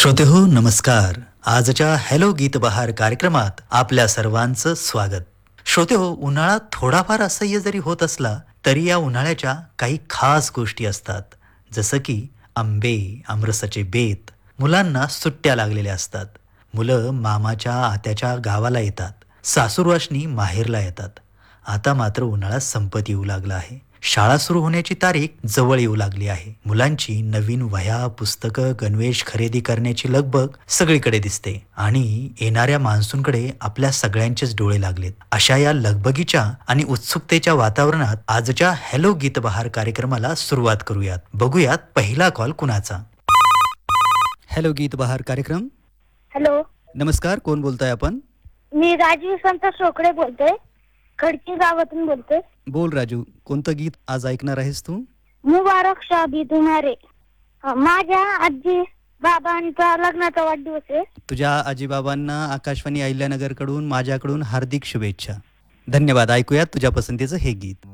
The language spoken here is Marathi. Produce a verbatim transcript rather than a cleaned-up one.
श्रोते हो नमस्कार. आजच्या हॅलो गीत बहार कार्यक्रमात आपल्या सर्वांचं स्वागत. श्रोते हो, उन्हाळा थोडाफार असह्य जरी होत असला तरी या उन्हाळ्याच्या काही खास गोष्टी असतात. जसं की आंबे, आमरसाचे बेत, मुलांना सुट्ट्या लागलेल्या असतात. मुलं मामाच्या आत्याच्या गावाला येतात, सासूरवासनी माहेरला येतात. आता मात्र उन्हाळा संपत येऊ लागला आहे. शाळा सुरू होण्याची तारीख जवळ येऊ लागली आहे. मुलांची नवीन वह्या, पुस्तकं, गणवेश खरेदी करण्याची लगबग सगळीकडे दिसते आणि येणाऱ्या मान्सूनकडे आपल्या सगळ्यांचेच डोळे लागलेत. अशा या लगबगीच्या आणि उत्सुकतेच्या वातावरणात आजच्या हॅलो गीत बहार कार्यक्रमाला सुरुवात करूयात. बघूयात पहिला कॉल कुणाचा. हॅलो गीत बहार कार्यक्रम. हॅलो, नमस्कार, कोण बोलताय आपण? मी राजीव संत सोकडे बोलतोय. खडकी गावातून बोलतोय. बोल राजू, कोणतं गीत आज ऐकणार आहेस तू? मुबारक शादी तुम्हारे. अ, माझ्या आजी बाबांचा लग्नाचा वाढदिवस आहे. तुझ्या आजीबाबांना आकाशवाणी अहिल्यानगर कडून माझ्याकडून हार्दिक शुभेच्छा. धन्यवाद. ऐकूयात तुझ्या पसंतीचं हे गीत.